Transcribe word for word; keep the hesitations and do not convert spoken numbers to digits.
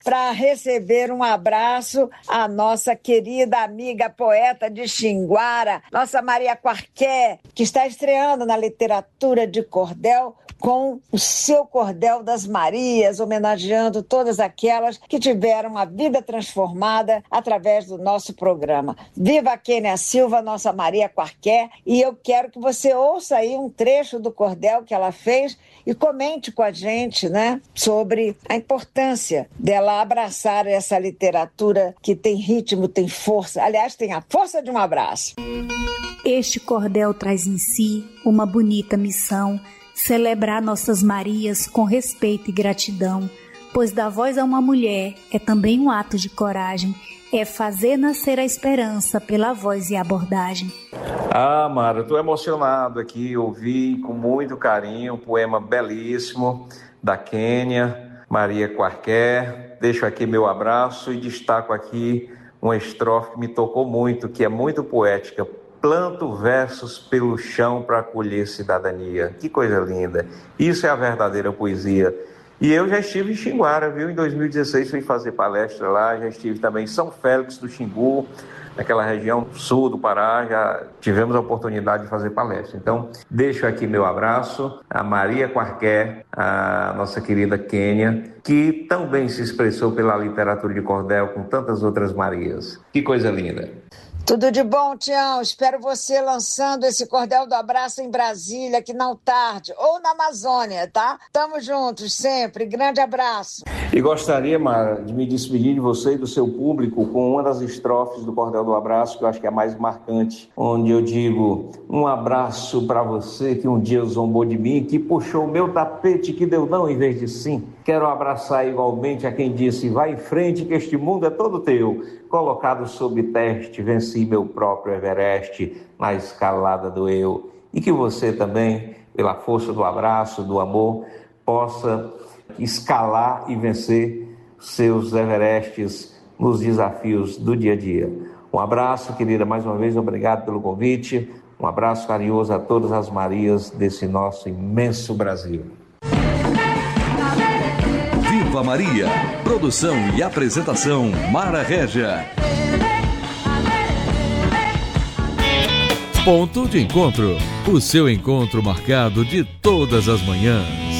para receber um abraço à nossa querida amiga poeta de Xinguara, nossa Maria Quarqué, que está estreando na literatura de cordel com o seu Cordel das Marias, homenageando todas aquelas que tiveram a vida transformada através do nosso programa. Viva a Kênia Silva, nossa Maria Quarqué, e eu quero que você ouça aí um trecho do cordel que ela fez e comente com a gente, né, sobre a importância dela abraçar essa literatura que tem ritmo, tem força, aliás, tem a força de um abraço. Este cordel traz em si uma bonita missão: celebrar nossas Marias com respeito e gratidão, pois dar voz a uma mulher é também um ato de coragem, é fazer nascer a esperança pela voz e abordagem. Ah, Mara, eu estou emocionado aqui, ouvi com muito carinho um poema belíssimo da Kênia, Maria Quarqué. Deixo aqui meu abraço e destaco aqui uma estrofe que me tocou muito, que é muito poética. Planto versos pelo chão para colher cidadania. Que coisa linda. Isso é a verdadeira poesia. E eu já estive em Xinguara, viu? Em dois mil e dezesseis fui fazer palestra lá, já estive também em São Félix do Xingu, naquela região sul do Pará, já tivemos a oportunidade de fazer palestra. Então, deixo aqui meu abraço a Maria Quarqué, a nossa querida Kênia, que também se expressou pela literatura de cordel com tantas outras Marias. Que coisa linda. Tudo de bom, Tião. Espero você lançando esse Cordel do Abraço em Brasília, que não tarde, ou na Amazônia, tá? Tamo juntos sempre. Grande abraço. E gostaria, Mara, de me despedir de você e do seu público com uma das estrofes do Cordel do Abraço, que eu acho que é a mais marcante, onde eu digo: um abraço para você que um dia zombou de mim, que puxou o meu tapete, que deu não em vez de sim. Quero abraçar igualmente a quem disse: vai em frente que este mundo é todo teu. Colocado sob teste, venci meu próprio Everest na escalada do eu. E que você também, pela força do abraço, do amor, possa escalar e vencer seus Everestes nos desafios do dia a dia. Um abraço, querida, mais uma vez, obrigado pelo convite. Um abraço carinhoso a todas as Marias desse nosso imenso Brasil. Viva Maria! Produção e apresentação Mara Régia. Ponto de encontro. O seu encontro marcado de todas as manhãs.